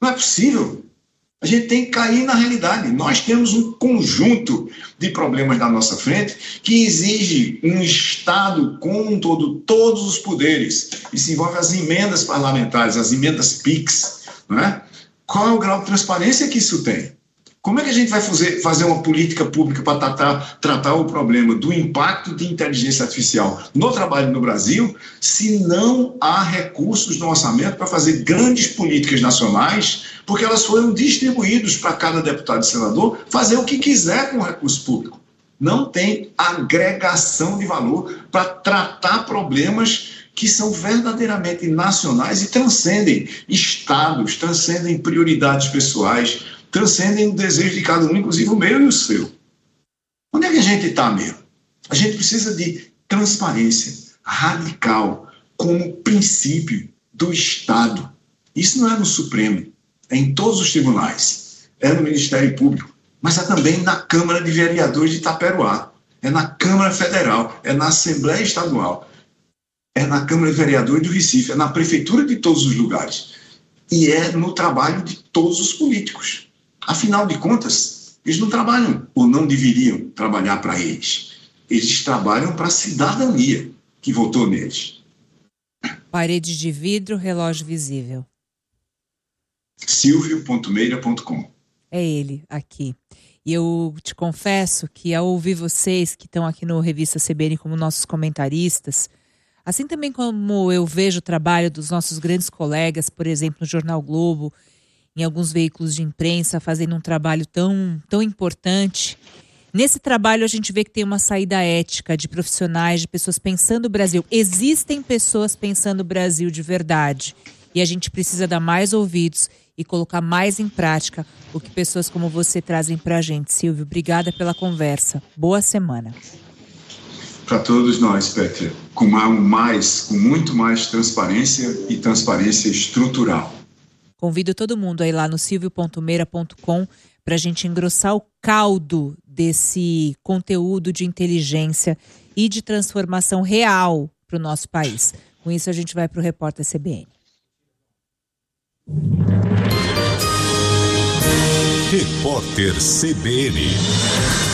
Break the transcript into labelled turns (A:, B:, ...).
A: Não é possível. A gente tem que cair na realidade. Nós temos um conjunto de problemas na nossa frente que exige um Estado com todos os poderes. Isso envolve as emendas parlamentares, as emendas PIX. Não é? Qual é o grau de transparência que isso tem? Como é que a gente vai fazer uma política pública para tratar o problema do impacto de inteligência artificial no trabalho no Brasil, se não há recursos no orçamento para fazer grandes políticas nacionais, porque elas foram distribuídas para cada deputado e senador fazer o que quiser com o recurso público? Não tem agregação de valor para tratar problemas que são verdadeiramente nacionais e transcendem estados, transcendem prioridades pessoais, transcendem o desejo de cada um, inclusive o meu e o seu. Onde é que a gente está mesmo? A gente precisa de transparência radical como princípio do Estado. Isso não é no Supremo, é em todos os tribunais, é no Ministério Público, mas é também na Câmara de Vereadores de Itaperuá, é na Câmara Federal, é na Assembleia Estadual, é na Câmara de Vereadores do Recife, é na Prefeitura de todos os lugares. E é no trabalho de todos os políticos. Afinal de contas, eles não trabalham ou não deveriam trabalhar para eles. Eles trabalham para a cidadania que votou neles.
B: Parede de vidro, relógio visível.
A: Silvio.meira.com.
B: É ele, aqui. E eu te confesso que ao ouvir vocês que estão aqui no Revista CBN como nossos comentaristas, assim também como eu vejo o trabalho dos nossos grandes colegas, por exemplo, no Jornal Globo, em alguns veículos de imprensa, fazendo um trabalho tão importante. Nesse trabalho a gente vê que tem uma saída ética de profissionais, de pessoas pensando o Brasil. Existem pessoas pensando o Brasil de verdade. E a gente precisa dar mais ouvidos e colocar mais em prática o que pessoas como você trazem pra gente. Silvio, obrigada pela conversa. Boa semana.
A: Para todos nós, Pétria, com muito mais transparência e transparência estrutural.
B: Convido todo mundo a ir lá no silvio.meira.com para a gente engrossar o caldo desse conteúdo de inteligência e de transformação real para o nosso país. Com isso a gente vai para o Repórter CBN.
C: Repórter CBN.